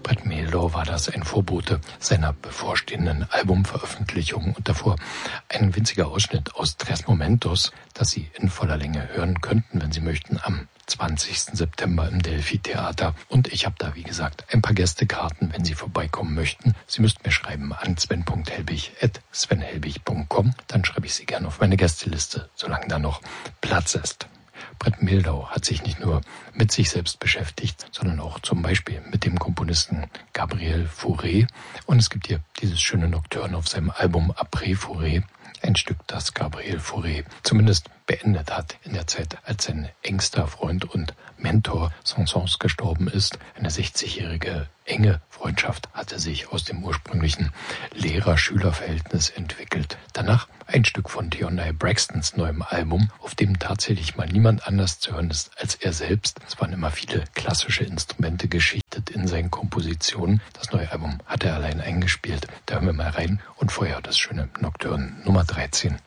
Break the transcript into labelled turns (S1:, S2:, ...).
S1: Brett Mehldau war das, ein Vorbote seiner bevorstehenden Albumveröffentlichung und davor ein winziger Ausschnitt aus Tres Momentos, das Sie in voller Länge hören könnten, wenn Sie möchten, am 20. September im Delphi-Theater. Und ich habe da, wie gesagt, ein paar Gästekarten, wenn Sie vorbeikommen möchten. Sie müssten mir schreiben an sven.helbig@svenhelbig.com. Dann schreibe ich Sie gerne auf meine Gästeliste, solange da noch Platz ist. Brett Mehldau hat sich nicht nur mit sich selbst beschäftigt, sondern auch zum Beispiel mit dem Komponisten Gabriel Fauré. Und es gibt hier dieses schöne Nocturne auf seinem Album Après Fauré. Ein Stück, das Gabriel Fauré zumindest beendet hat in der Zeit, als sein engster Freund und Mentor Saint-Saëns gestorben ist. Eine 60-jährige enge Freundschaft hatte sich aus dem ursprünglichen Lehrer-Schüler-Verhältnis entwickelt. Danach ein Stück von Thionday Braxtons neuem Album, auf dem tatsächlich mal niemand anders zu hören ist als er selbst. Es waren immer viele klassische Instrumente geschichtet in seinen Kompositionen. Das neue Album hat er allein eingespielt. Da hören wir mal rein und vorher das schöne Nocturne Nummer 13